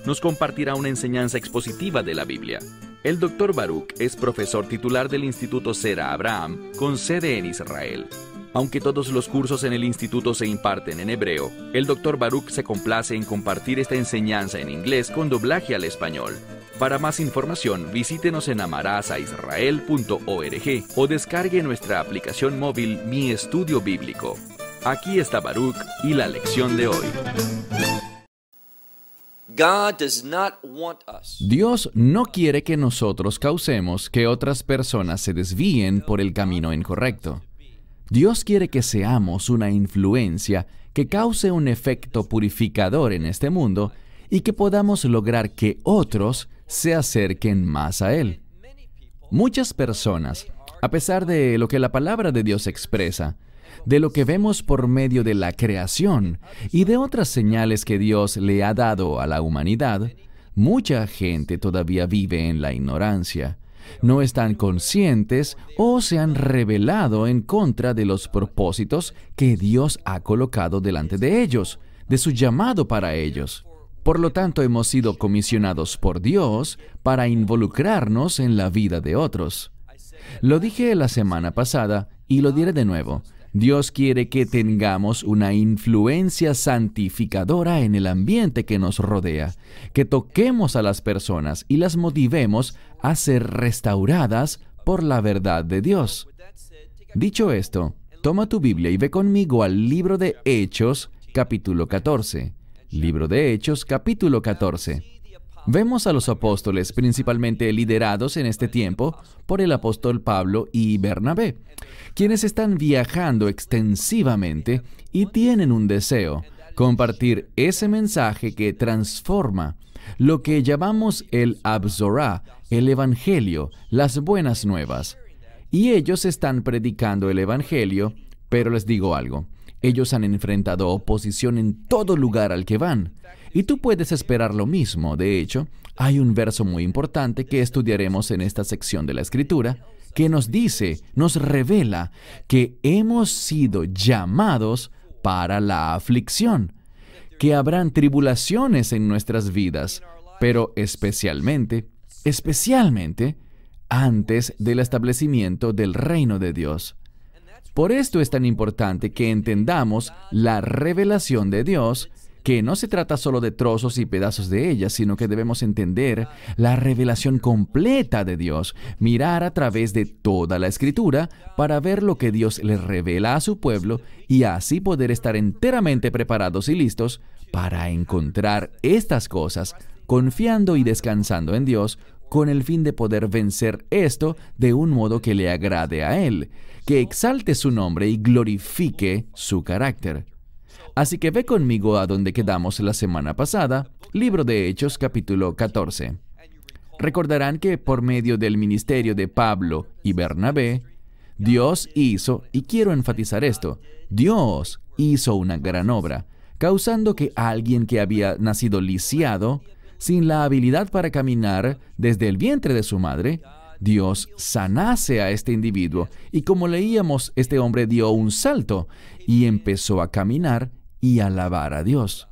nos compartirá una enseñanza expositiva de la Biblia. El Dr. Baruch es profesor titular del Instituto Zera Abraham, con sede en Israel. Aunque todos los cursos en el instituto se imparten en hebreo, el Dr. Baruch se complace en compartir esta enseñanza en inglés con doblaje al español. Para más información, visítenos en amarasaisrael.org o descargue nuestra aplicación móvil Mi Estudio Bíblico. Aquí está Baruch y la lección de hoy. Dios no quiere que nosotros causemos que otras personas se desvíen por el camino incorrecto. Dios quiere que seamos una influencia que cause un efecto purificador en este mundo y que podamos lograr que otros se acerquen más a Él. Muchas personas, a pesar de lo que la palabra de Dios expresa, de lo que vemos por medio de la creación y de otras señales que Dios le ha dado a la humanidad, mucha gente todavía vive en la ignorancia. No están conscientes o se han rebelado en contra de los propósitos que Dios ha colocado delante de ellos, de su llamado para ellos. Por lo tanto, hemos sido comisionados por Dios para involucrarnos en la vida de otros. Lo dije la semana pasada y lo diré de nuevo. Dios quiere que tengamos una influencia santificadora en el ambiente que nos rodea, que toquemos a las personas y las motivemos a ser restauradas por la verdad de Dios. Dicho esto, toma tu Biblia y ve conmigo al libro de Hechos, capítulo 14. Libro de Hechos, capítulo 14. Vemos a los apóstoles principalmente liderados en este tiempo por el apóstol Pablo y Bernabé, quienes están viajando extensivamente y tienen un deseo: compartir ese mensaje que transforma, lo que llamamos el Absorá, el Evangelio, las buenas nuevas. Y ellos están predicando el Evangelio, pero les digo algo. Ellos han enfrentado oposición en todo lugar al que van. Y tú puedes esperar lo mismo. De hecho, hay un verso muy importante que estudiaremos en esta sección de la Escritura, que nos dice, nos revela que hemos sido llamados para la aflicción, que habrán tribulaciones en nuestras vidas, pero especialmente, antes del establecimiento del reino de Dios. Por esto es tan importante que entendamos la revelación de Dios, que no se trata solo de trozos y pedazos de ella, sino que debemos entender la revelación completa de Dios, mirar a través de toda la Escritura para ver lo que Dios le revela a su pueblo y así poder estar enteramente preparados y listos para encontrar estas cosas, confiando y descansando en Dios, con el fin de poder vencer esto de un modo que le agrade a Él, que exalte su nombre y glorifique su carácter. Así que ve conmigo a donde quedamos la semana pasada, libro de Hechos, capítulo 14. Recordarán que por medio del ministerio de Pablo y Bernabé, Dios hizo, y quiero enfatizar esto, Dios hizo una gran obra, causando que alguien que había nacido lisiado, sin la habilidad para caminar desde el vientre de su madre, Dios sanase a este individuo, y como leíamos, este hombre dio un salto y empezó a caminar y alabar a Dios.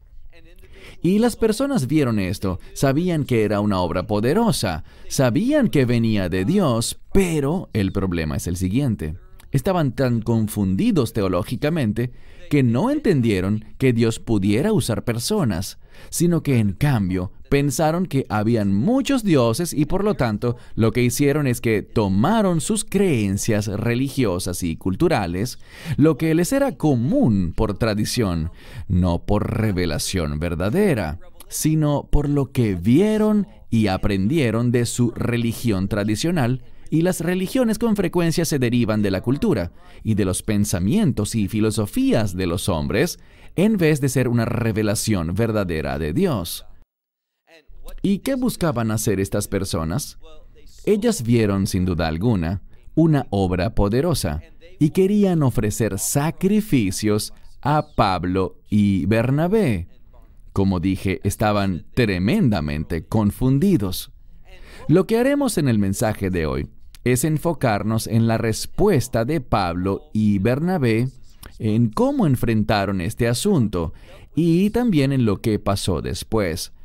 Y las personas vieron esto, sabían que era una obra poderosa, sabían que venía de Dios, pero el problema es el siguiente. Estaban tan confundidos teológicamente que no entendieron que Dios pudiera usar personas, sino que en cambio pensaron que habían muchos dioses y por lo tanto lo que hicieron es que tomaron sus creencias religiosas y culturales, lo que les era común por tradición, no por revelación verdadera, sino por lo que vieron y aprendieron de su religión tradicional. Y las religiones con frecuencia se derivan de la cultura y de los pensamientos y filosofías de los hombres, en vez de ser una revelación verdadera de Dios. ¿Y qué buscaban hacer estas personas? Ellas vieron, sin duda alguna, una obra poderosa y querían ofrecer sacrificios a Pablo y Bernabé. Como dije, estaban tremendamente confundidos. Lo que haremos en el mensaje de hoy es enfocarnos en la respuesta de Pablo y Bernabé, en cómo enfrentaron este asunto y también en lo que pasó después.